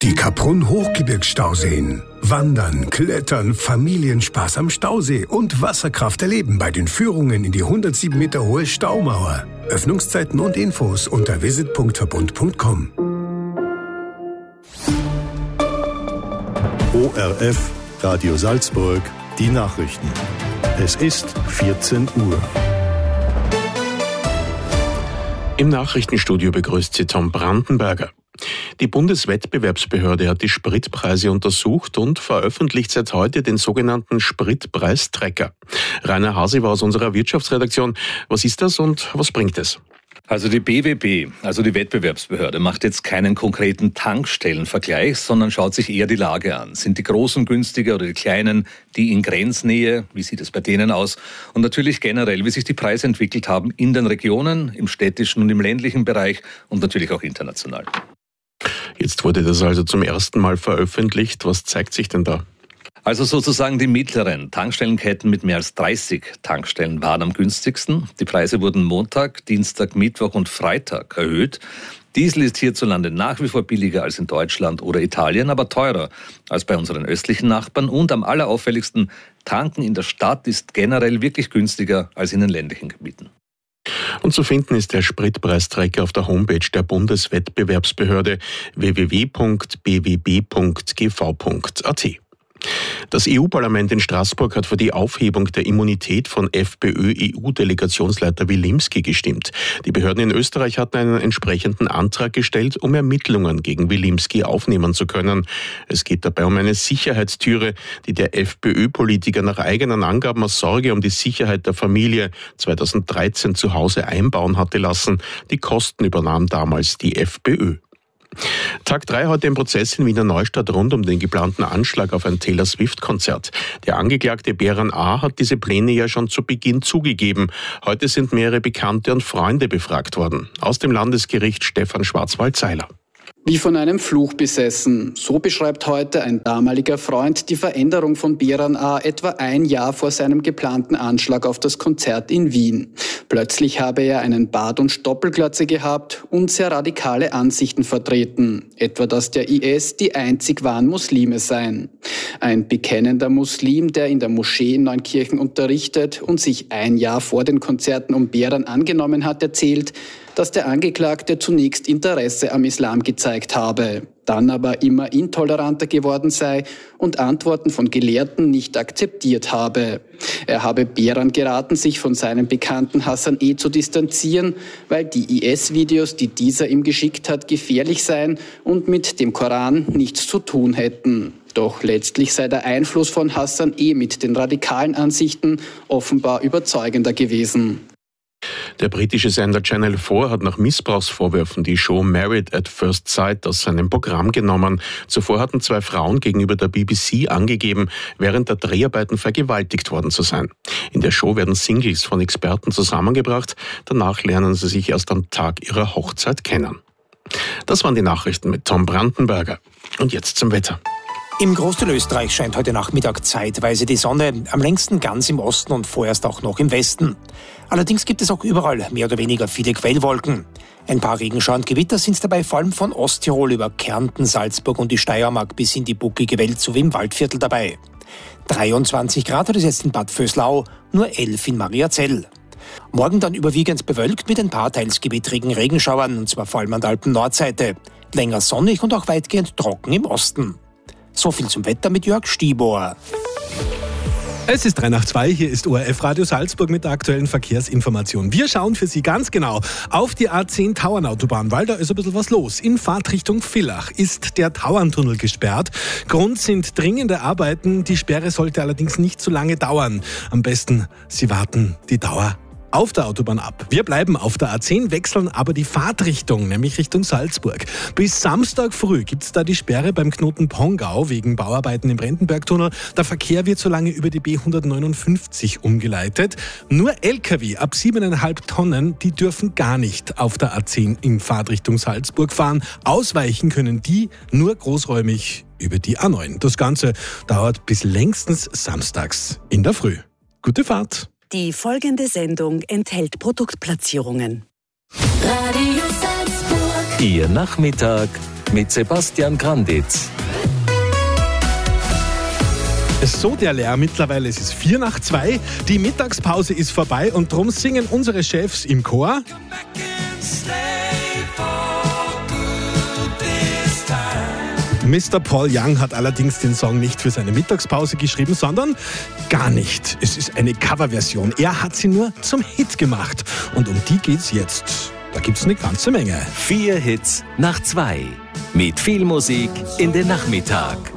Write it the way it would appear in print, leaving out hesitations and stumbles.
Die Kaprun-Hochgebirgsstauseen. Wandern, Klettern, Familienspaß am Stausee und Wasserkraft erleben bei den Führungen in die 107 Meter hohe Staumauer. Öffnungszeiten und Infos unter visit.verbund.com. ORF, Radio Salzburg, die Nachrichten. Es ist 14 Uhr. Im Nachrichtenstudio begrüßt Sie Tom Brandenberger. Die Bundeswettbewerbsbehörde hat die Spritpreise untersucht und veröffentlicht seit heute den sogenannten Spritpreistracker. Rainer Hase war aus unserer Wirtschaftsredaktion. Was ist das und was bringt es? Also die BWB, also die Wettbewerbsbehörde, macht jetzt keinen konkreten Tankstellenvergleich, sondern schaut sich eher die Lage an. Sind die Großen günstiger oder die Kleinen, die in Grenznähe? Wie sieht es bei denen aus? Und natürlich generell, wie sich die Preise entwickelt haben in den Regionen, im städtischen und im ländlichen Bereich und natürlich auch international. Jetzt wurde das also zum ersten Mal veröffentlicht. Was zeigt sich denn da? Also sozusagen die mittleren Tankstellenketten mit mehr als 30 Tankstellen waren am günstigsten. Die Preise wurden Montag, Dienstag, Mittwoch und Freitag erhöht. Diesel ist hierzulande nach wie vor billiger als in Deutschland oder Italien, aber teurer als bei unseren östlichen Nachbarn. Und am allerauffälligsten, Tanken in der Stadt ist generell wirklich günstiger als in den ländlichen Gebieten. Und zu finden ist der Spritpreistracker auf der Homepage der Bundeswettbewerbsbehörde www.bwb.gv.at. Das EU-Parlament in Straßburg hat für die Aufhebung der Immunität von FPÖ-EU-Delegationsleiter Wilimski gestimmt. Die Behörden in Österreich hatten einen entsprechenden Antrag gestellt, um Ermittlungen gegen Wilimski aufnehmen zu können. Es geht dabei um eine Sicherheitstüre, die der FPÖ-Politiker nach eigenen Angaben aus Sorge um die Sicherheit der Familie 2013 zu Hause einbauen hatte lassen. Die Kosten übernahm damals die FPÖ. Tag 3 heute im Prozess in Wiener Neustadt rund um den geplanten Anschlag auf ein Taylor Swift-Konzert. Der Angeklagte Beran A. hat diese Pläne ja schon zu Beginn zugegeben. Heute sind mehrere Bekannte und Freunde befragt worden. Aus dem Landesgericht Stefan Schwarzwald-Seiler. Wie von einem Fluch besessen. So beschreibt heute ein damaliger Freund die Veränderung von Beran A. etwa ein Jahr vor seinem geplanten Anschlag auf das Konzert in Wien. Plötzlich habe er einen Bart und Stoppelglatze gehabt und sehr radikale Ansichten vertreten. Etwa, dass der IS die einzig wahren Muslime seien. Ein bekennender Muslim, der in der Moschee in Neunkirchen unterrichtet und sich ein Jahr vor den Konzerten um Beran angenommen hat, erzählt, dass der Angeklagte zunächst Interesse am Islam gezeigt habe, dann aber immer intoleranter geworden sei und Antworten von Gelehrten nicht akzeptiert habe. Er habe Beran geraten, sich von seinem Bekannten Hassan E. zu distanzieren, weil die IS-Videos, die dieser ihm geschickt hat, gefährlich seien und mit dem Koran nichts zu tun hätten. Doch letztlich sei der Einfluss von Hassan E. mit den radikalen Ansichten offenbar überzeugender gewesen. Der britische Sender Channel 4 hat nach Missbrauchsvorwürfen die Show Married at First Sight aus seinem Programm genommen. Zuvor hatten 2 Frauen gegenüber der BBC angegeben, während der Dreharbeiten vergewaltigt worden zu sein. In der Show werden Singles von Experten zusammengebracht. Danach lernen sie sich erst am Tag ihrer Hochzeit kennen. Das waren die Nachrichten mit Tom Brandenberger. Und jetzt zum Wetter. Im Großteil Österreich scheint heute Nachmittag zeitweise die Sonne, am längsten ganz im Osten und vorerst auch noch im Westen. Allerdings gibt es auch überall mehr oder weniger viele Quellwolken. Ein paar Regenschauer und Gewitter sind dabei vor allem von Osttirol über Kärnten, Salzburg und die Steiermark bis in die bucklige Welt sowie im Waldviertel dabei. 23 Grad hat es jetzt in Bad Vöslau, nur 11 in Mariazell. Morgen dann überwiegend bewölkt mit ein paar teils gewittrigen Regenschauern, und zwar vor allem an der Alpen-Nordseite. Länger sonnig und auch weitgehend trocken im Osten. So viel zum Wetter mit Jörg Stiebohr. Es ist 3 nach 2, hier ist ORF Radio Salzburg mit der aktuellen Verkehrsinformation. Wir schauen für Sie ganz genau auf die A10 Tauernautobahn, weil da ist ein bisschen was los. In Fahrtrichtung Villach ist der Tauerntunnel gesperrt. Grund sind dringende Arbeiten, die Sperre sollte allerdings nicht zu lange dauern. Am besten, Sie warten die Dauer auf der Autobahn ab. Wir bleiben auf der A10, wechseln aber die Fahrtrichtung, nämlich Richtung Salzburg. Bis Samstag früh gibt es da die Sperre beim Knoten Pongau wegen Bauarbeiten im Brandenbergtunnel. Der Verkehr wird so lange über die B159 umgeleitet. Nur LKW ab 7,5 Tonnen, die dürfen gar nicht auf der A10 in Fahrtrichtung Salzburg fahren. Ausweichen können die nur großräumig über die A9. Das Ganze dauert bis längstens samstags in der Früh. Gute Fahrt! Die folgende Sendung enthält Produktplatzierungen. Radio Salzburg. Ihr Nachmittag mit Sebastian Granditz. Es ist so der Lärm mittlerweile, es ist 1:04. Die Mittagspause ist vorbei und drum singen unsere Chefs im Chor. Mr. Paul Young hat allerdings den Song nicht für seine Mittagspause geschrieben, sondern gar nicht. Es ist eine Coverversion. Er hat sie nur zum Hit gemacht. Und um die geht's jetzt. Da gibt's eine ganze Menge. 4 Hits nach 2. Mit viel Musik in den Nachmittag.